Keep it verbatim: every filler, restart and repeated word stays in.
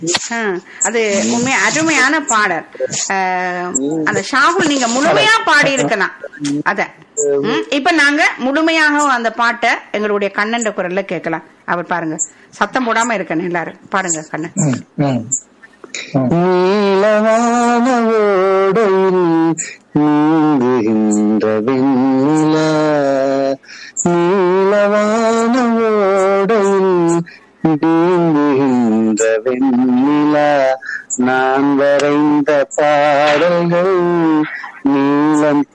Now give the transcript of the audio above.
ஆஹ் அது உண்மை அருமையான பாடல். ஆஹ் அந்த ஷாகுல் நீங்க முழுமையா பாடி இருக்கலாம் அத. ம், இப்ப நாங்க முழுமையாக அந்த பாட்டை எங்களுடைய கண்ணன் குரல்ல கேட்கலாம். அவர் பாருங்க, சத்தம் போடாம இருக்கணும் எல்லாரும் பாருங்க கண்ணன். நீலவான ஓடையில் நீந்துகின்ற வெண்ணிலா, நீலவான ஓடையில் நீந்துகின்ற வெண்ணிலா, நான் வரைந்த பாடல்கள் நீலம்